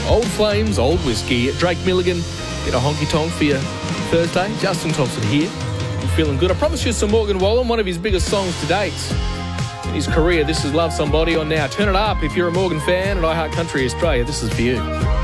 Old Flames, Old Whiskey. Drake Milligan, get a honky tonk for your Thursday. Justin Thompson here. I'm feeling good. I promised you some Morgan Wallen, one of his biggest songs to date in his career. This is Love Somebody on Now. Turn it up if you're a Morgan fan at iHeart Country Australia. This is for you.